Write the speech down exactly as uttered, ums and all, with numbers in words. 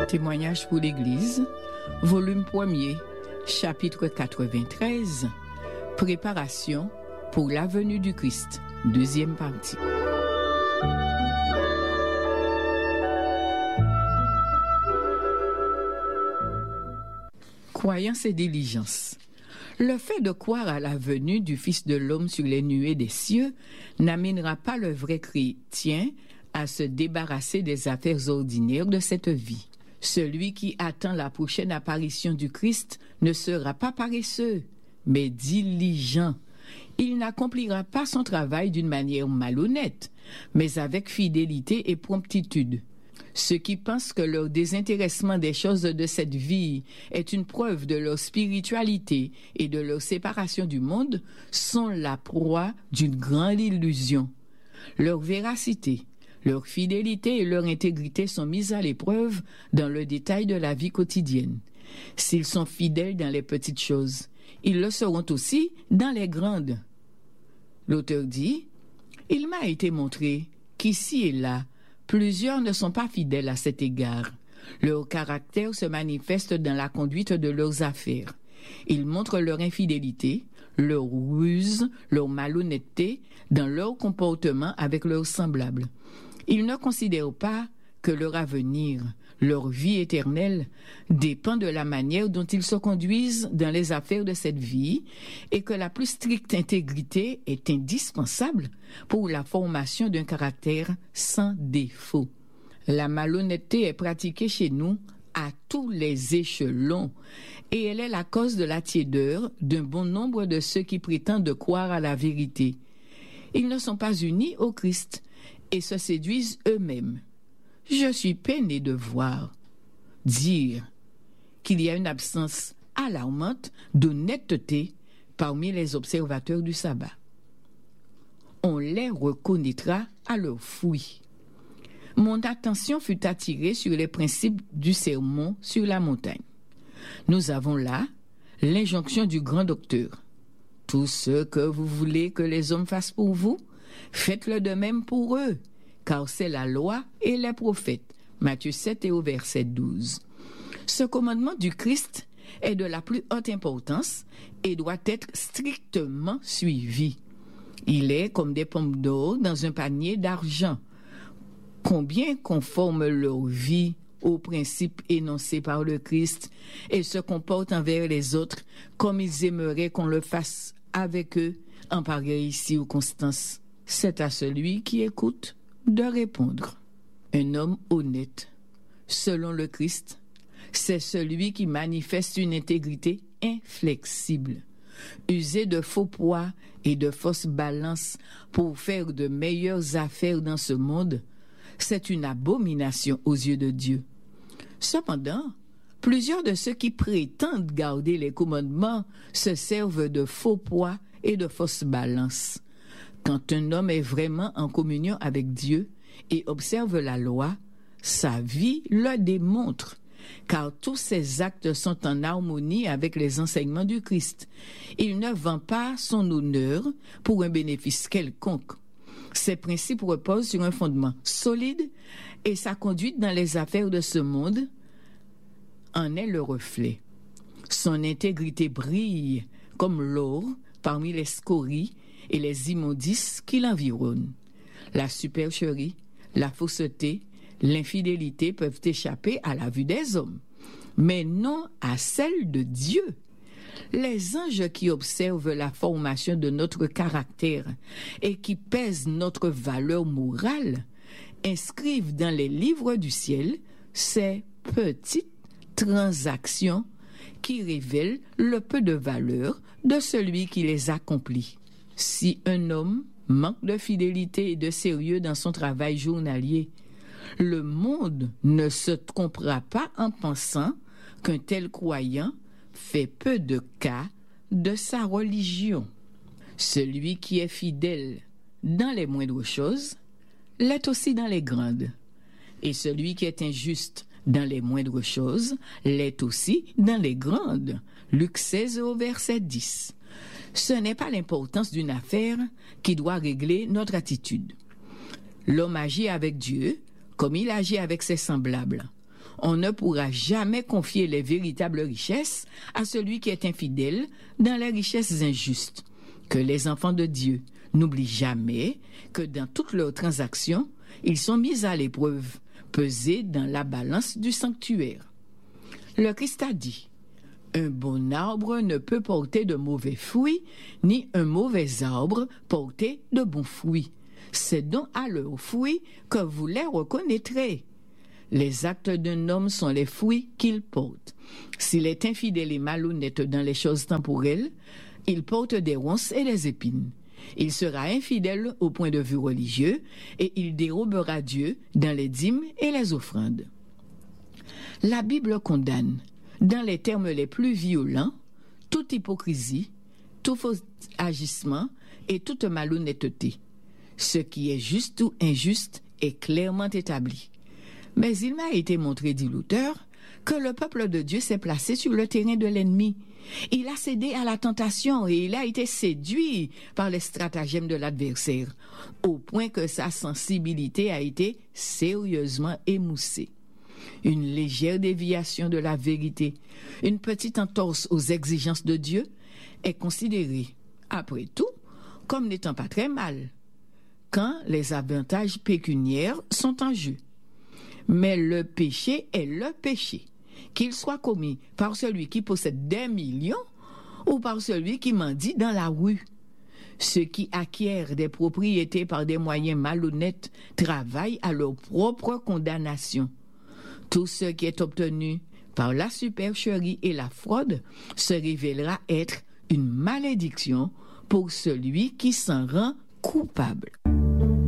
Témoignage pour l'Église, volume premier, chapitre quatre-vingt-treize, Préparation pour la venue du Christ, deuxième partie. Croyance et diligence. Le fait de croire à la venue du Fils de l'homme sur les nuées des cieux n'amènera pas le vrai chrétien à se débarrasser des affaires ordinaires de cette vie. Celui qui attend la prochaine apparition du Christ ne sera pas paresseux, mais diligent. Il n'accomplira pas son travail d'une manière malhonnête, mais avec fidélité et promptitude. Ceux qui pensent que leur désintéressement des choses de cette vie est une preuve de leur spiritualité et de leur séparation du monde sont la proie d'une grande illusion. Leur véracité, leur fidélité et leur intégrité sont mises à l'épreuve dans le détail de la vie quotidienne. S'ils sont fidèles dans les petites choses, ils le seront aussi dans les grandes. L'auteur dit « Il m'a été montré qu'ici et là, plusieurs ne sont pas fidèles à cet égard. Leur caractère se manifeste dans la conduite de leurs affaires. Ils montrent leur infidélité, leur ruse, leur malhonnêteté dans leur comportement avec leurs semblables. Ils ne considèrent pas que leur avenir, leur vie éternelle, dépend de la manière dont ils se conduisent dans les affaires de cette vie et que la plus stricte intégrité est indispensable pour la formation d'un caractère sans défaut. La malhonnêteté est pratiquée chez nous à tous les échelons et elle est la cause de la tiédeur d'un bon nombre de ceux qui prétendent croire à la vérité. Ils ne sont pas unis au Christ et se séduisent eux-mêmes. Je suis peiné de voir, dire qu'il y a une absence alarmante d'honnêteté parmi les observateurs du sabbat. On les reconnaîtra à leurs fruits. Mon attention fut attirée sur les principes du sermon sur la montagne. Nous avons là l'injonction du grand docteur. Tout ce que vous voulez que les hommes fassent pour vous, faites-le de même pour eux, car c'est la loi et les prophètes. Matthieu sept et au verset douze. Ce commandement du Christ est de la plus haute importance et doit être strictement suivi. Il est comme des pommes d'or dans un panier d'argent. Combien conforment leur vie aux principes énoncés par le Christ et se comportent envers les autres comme ils aimeraient qu'on le fasse avec eux en pareille circonstance. C'est à celui qui écoute de répondre. Un homme honnête, selon le Christ, c'est celui qui manifeste une intégrité inflexible. User de faux poids et de fausses balances pour faire de meilleures affaires dans ce monde, c'est une abomination aux yeux de Dieu. Cependant, plusieurs de ceux qui prétendent garder les commandements se servent de faux poids et de fausses balances. Quand un homme est vraiment en communion avec Dieu et observe la loi, sa vie le démontre, car tous ses actes sont en harmonie avec les enseignements du Christ. Il ne vend pas son honneur pour un bénéfice quelconque. Ses principes reposent sur un fondement solide et sa conduite dans les affaires de ce monde en est le reflet. Son intégrité brille comme l'or parmi les scories et les immondices qui l'environnent. La supercherie, la fausseté, l'infidélité peuvent échapper à la vue des hommes, mais non à celle de Dieu. Les anges qui observent la formation de notre caractère et qui pèsent notre valeur morale inscrivent dans les livres du ciel ces petites transactions qui révèlent le peu de valeur de celui qui les accomplit. Si un homme manque de fidélité et de sérieux dans son travail journalier, le monde ne se trompera pas en pensant qu'un tel croyant fait peu de cas de sa religion. Celui qui est fidèle dans les moindres choses l'est aussi dans les grandes. Et celui qui est injuste dans les moindres choses l'est aussi dans les grandes. Luc seize au verset dix. Ce n'est pas l'importance d'une affaire qui doit régler notre attitude. L'homme agit avec Dieu comme il agit avec ses semblables. On ne pourra jamais confier les véritables richesses à celui qui est infidèle dans les richesses injustes. Que les enfants de Dieu n'oublient jamais que dans toutes leurs transactions, ils sont mis à l'épreuve, pesés dans la balance du sanctuaire. Le Christ a dit: un bon arbre ne peut porter de mauvais fruits, ni un mauvais arbre porter de bons fruits. C'est donc à leurs fruits que vous les reconnaîtrez. Les actes d'un homme sont les fruits qu'il porte. S'il est infidèle et malhonnête dans les choses temporelles, il porte des ronces et des épines. Il sera infidèle au point de vue religieux et il dérobera Dieu dans les dîmes et les offrandes. La Bible condamne, dans les termes les plus violents, toute hypocrisie, tout faux agissement et toute malhonnêteté. Ce qui est juste ou injuste est clairement établi. Mais il m'a été montré, dit l'auteur, que le peuple de Dieu s'est placé sur le terrain de l'ennemi. Il a cédé à la tentation et il a été séduit par les stratagèmes de l'adversaire, au point que sa sensibilité a été sérieusement émoussée. Une légère déviation de la vérité, une petite entorse aux exigences de Dieu est considérée, après tout, comme n'étant pas très mal, quand les avantages pécuniaires sont en jeu. Mais le péché est le péché, qu'il soit commis par celui qui possède des millions ou par celui qui mendie dans la rue. Ceux qui acquièrent des propriétés par des moyens malhonnêtes travaillent à leur propre condamnation. Tout ce qui est obtenu par la supercherie et la fraude se révélera être une malédiction pour celui qui s'en rend coupable.